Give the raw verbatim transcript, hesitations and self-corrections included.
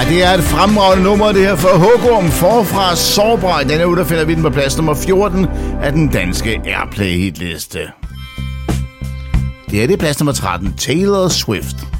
det er et fremragende nummer, det her for Hugorm forfra Sårbar. Denne uge der finder vi den på plads nummer fjorten af den danske Airplay hitliste. Det er det plads nummer tretten, Taylor Swift.